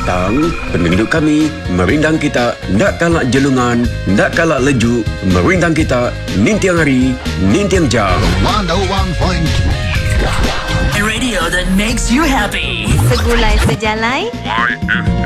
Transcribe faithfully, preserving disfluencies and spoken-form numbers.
datang, penduduk kami merindang kita, ndak kalak jelungan, ndak kalak lejuk, merindang kita nintiang hari, nintiang jam. one oh one point three A radio that makes you happy. Segulai sejalai. Y F M.